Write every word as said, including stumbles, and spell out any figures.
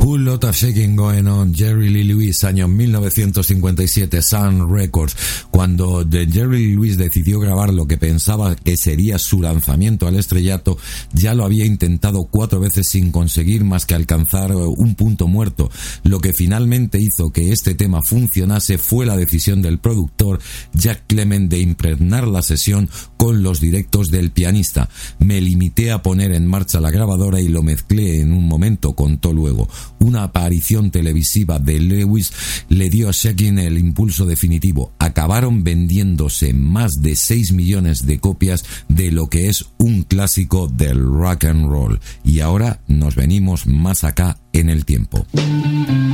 Whole Lot of Shaking Going On, Jerry Lee Lewis, año mil novecientos cincuenta y siete, Sun Records. Cuando de Jerry Lee Lewis decidió grabar lo que pensaba que sería su lanzamiento al estrellato, ya lo había intentado cuatro veces sin conseguir más que alcanzar un punto muerto. Lo que finalmente hizo que este tema funcionase fue la decisión del productor Jack Clement de impregnar la sesión con los directos del pianista. Me limité a poner en marcha la grabadora y lo mezclé en un momento, contó luego. Una aparición televisiva de Lewis le dio a Shakin' el impulso definitivo. Acabaron vendiéndose más de seis millones de copias de lo que es un clásico del rock and roll. Y ahora nos venimos más acá en el tiempo.